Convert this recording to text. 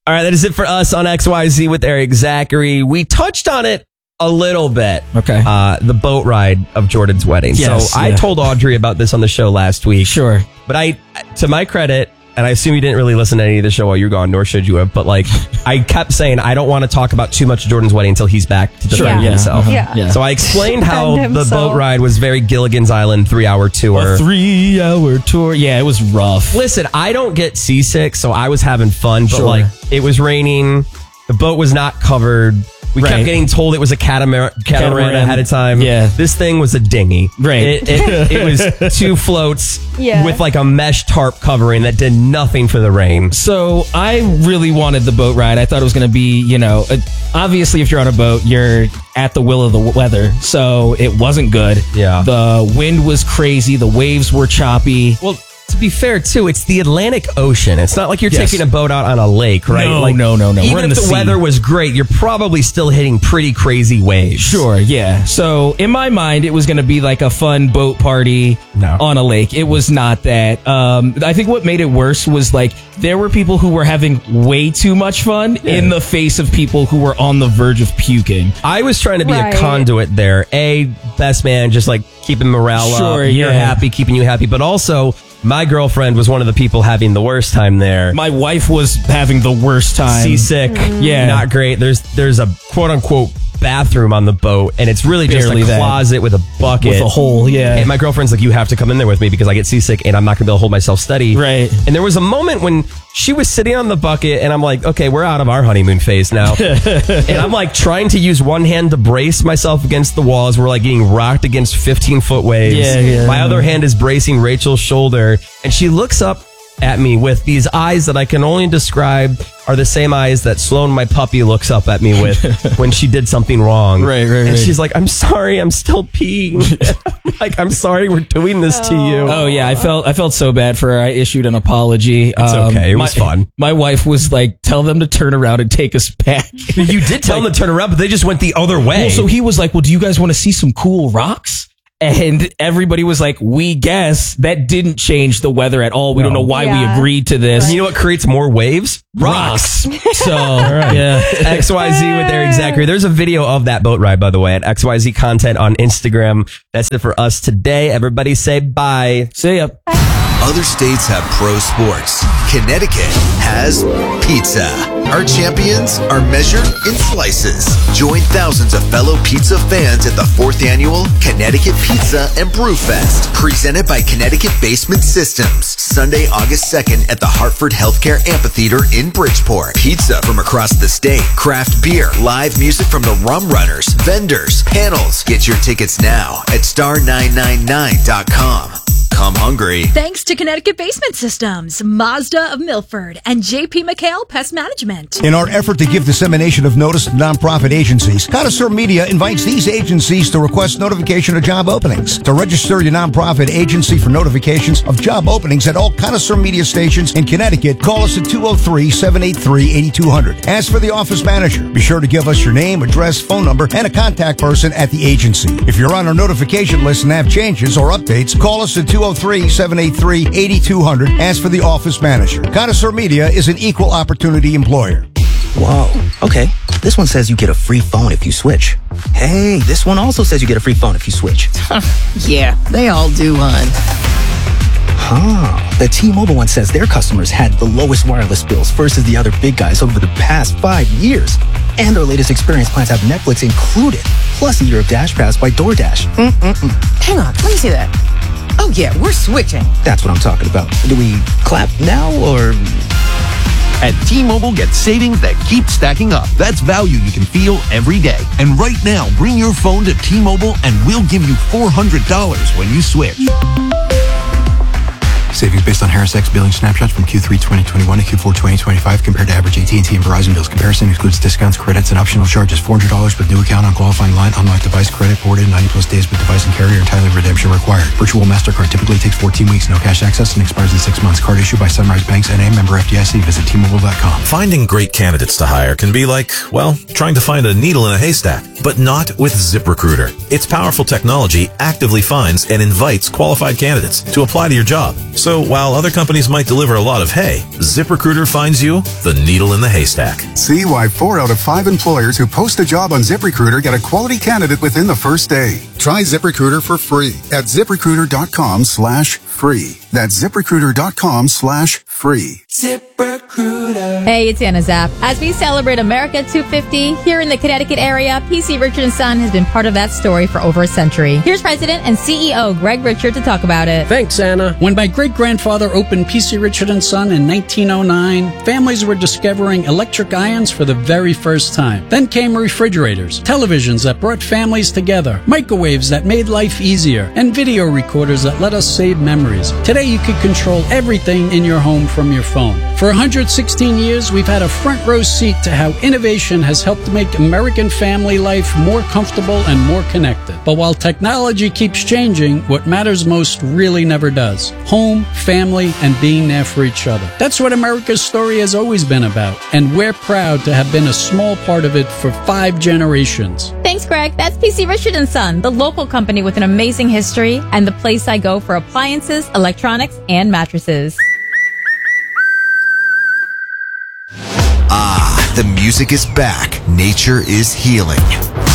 All right, that is it for us on XYZ with Eric Zachary. We touched on it a little bit. Okay. The boat ride of Jordan's wedding. Yes, so I told Audrey about this on the show last week. Sure. But to my credit, and I assume you didn't really listen to any of the show while you were gone, nor should you have, but like, I kept saying, I don't want to talk about too much of Jordan's wedding until he's back to defend himself. Yeah. So I explained how the boat ride was very Gilligan's Island 3-hour tour. A 3-hour tour. Yeah, it was rough. Listen, I don't get seasick, so I was having fun, but like, it was raining. The boat was not covered. We kept getting told it was a catamaran ahead of time. Yeah. This thing was a dinghy. Right. It was 2 floats with like a mesh tarp covering that did nothing for the rain. So I really wanted the boat ride. I thought it was going to be, obviously if you're on a boat, you're at the will of the weather. So it wasn't good. Yeah. The wind was crazy. The waves were choppy. Well, to be fair, too, it's the Atlantic Ocean. It's not like you're taking a boat out on a lake, right? No, like, no. Even We're in if the sea. weather was great, you're probably still hitting pretty crazy waves. Sure, yeah. So in my mind, it was going to be like a fun boat party on a lake. It was not that. I think what made it worse was like there were people who were having way too much fun in the face of people who were on the verge of puking. I was trying to be a conduit there. Best man, just like keeping morale up. You're happy, keeping you happy. But also, my girlfriend was one of the people having the worst time there. My wife was having the worst time. Seasick. Yeah. Not great. There's a quote unquote bathroom on the boat, and it's really just Barely a that. closet with a bucket. With a hole, yeah. And my girlfriend's like, you have to come in there with me because I get seasick and I'm not going to be able to hold myself steady. Right. And there was a moment when she was sitting on the bucket and I'm like, okay, we're out of our honeymoon phase now. And I'm like trying to use one hand to brace myself against the walls. We're like getting rocked against 15-foot waves. Yeah. My other hand is bracing Rachel's shoulder, and she looks up at me with these eyes that I can only describe are the same eyes that Sloan, my puppy, looks up at me with when she did something wrong. Right. And she's like, I'm sorry, I'm still peeing. I'm like, I'm sorry we're doing this to you. Oh yeah, I felt so bad for her. I issued an apology. It's okay. It was fun. My wife was like, tell them to turn around and take us back. You did tell them to turn around, but they just went the other way. Well, so he was like, well, do you guys want to see some cool rocks? And everybody was like, we guess. That didn't change the weather at all. We don't know why we agreed to this. You know what creates more waves? Rocks. So, yeah. XYZ with Eric Zachary. There's a video of that boat ride, by the way, at XYZ Content on Instagram. That's it for us today. Everybody say bye. See ya. Other states have pro sports. Connecticut has pizza. Our champions are measured in slices. Join thousands of fellow pizza fans at the 4th annual Connecticut Pizza and Brew Fest, presented by Connecticut Basement Systems, Sunday, August 2nd at the Hartford Healthcare Amphitheater in Bridgeport. Pizza from across the state, craft beer, live music from the Rum Runners, vendors, panels. Get your tickets now at star999.com. Come hungry. Thanks to Connecticut Basement Systems, Mazda of Milford, and JP McHale Pest Management. In our effort to give dissemination of notice to nonprofit agencies, Connoisseur Media invites these agencies to request notification of job openings. To register your nonprofit agency for notifications of job openings at all Connoisseur Media stations in Connecticut, call us at 203-783-8200. Ask for the office manager. Be sure to give us your name, address, phone number, and a contact person at the agency. If you're on our notification list and have changes or updates, call us at 203-783-8200. Ask for the office manager. Connoisseur Media is an equal opportunity employer. Whoa, okay. This one says you get a free phone if you switch. Hey, this one also says you get a free phone if you switch. Yeah, they all do, hon. The T-Mobile one says their customers had the lowest wireless bills versus the other big guys over the past 5 years. And their latest experience plans have Netflix included, plus a year of Dash Pass by DoorDash. Hang on, let me see that. Oh yeah, we're switching. That's what I'm talking about. Do we clap now or... At T-Mobile, get savings that keep stacking up. That's value you can feel every day. And right now, bring your phone to T-Mobile and we'll give you $400 when you switch. Savings based on Harris X billing snapshots from Q3 2021 to Q4 2025 compared to average AT&T and Verizon bills. Comparison excludes discounts, credits, and optional charges. $400 with new account on qualifying line. Unlocked device credit forwarded 90 plus days with device and carrier. Entirely redemption required. Virtual MasterCard typically takes 14 weeks. No cash access and expires in 6 months. Card issued by Sunrise Banks N.A. member FDIC. Visit T-Mobile.com. Finding great candidates to hire can be like, well, trying to find a needle in a haystack. But not with ZipRecruiter. Its powerful technology actively finds and invites qualified candidates to apply to your job. So while other companies might deliver a lot of hay, ZipRecruiter finds you the needle in the haystack. See why 4 out of 5 employers who post a job on ZipRecruiter get a quality candidate within the first day. Try ZipRecruiter for free at ZipRecruiter.com/free. That's ZipRecruiter.com/free. ZipRecruiter. Hey, it's Anna Zapp. As we celebrate America 250 here in the Connecticut area, PC Richard & Son has been part of that story for over a century. Here's President and CEO Greg Richard to talk about it. Thanks, Anna. When my great-grandfather opened PC Richard & Son in 1909, families were discovering electric irons for the very first time. Then came refrigerators, televisions that brought families together, microwaves that made life easier, and video recorders that let us save memories. Today, you can control everything in your home from your phone. For 116 years, we've had a front row seat to how innovation has helped make American family life more comfortable and more connected. But while technology keeps changing, what matters most really never does. Home, family, and being there for each other. That's what America's story has always been about, and we're proud to have been a small part of it for 5 generations. Thanks, Greg. That's PC Richard & Son, the local company with an amazing history and the place I go for appliances, electronics, and mattresses. The music is back. Nature is healing.